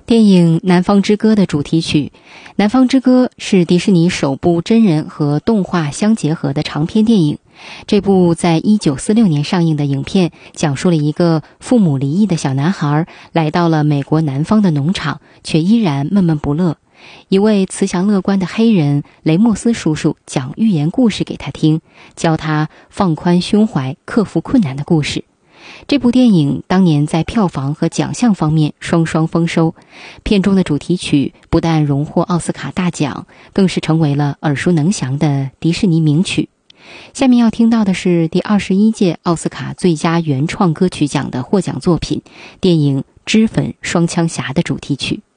电影《南方之歌》的主题曲《南方之歌》是迪士尼首部真人和动画相结合的长篇电影。这部在1946年上映的影片讲述了一个父母离异的小男孩来到了美国南方的农场，却依然闷闷不乐。一位慈祥乐观的黑人雷莫斯叔叔讲寓言故事给他听，教他放宽胸怀，克服困难的故事。这部电影当年在票房和奖项方面双双丰收，片中的主题曲不但荣获奥斯卡大奖，更是成为了耳熟能详的迪士尼名曲。下面要听到的是第21届奥斯卡最佳原创歌曲奖的获奖作品，电影《脂粉双枪侠》的主题曲。